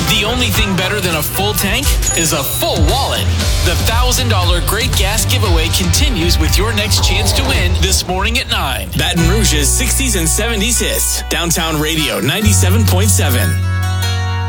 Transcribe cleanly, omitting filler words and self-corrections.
The only thing better than a full tank is a full wallet. The $1,000 Great Gas Giveaway continues with your next chance to win this morning at 9. Baton Rouge's 60s and 70s hits. Downtown Radio 97.7.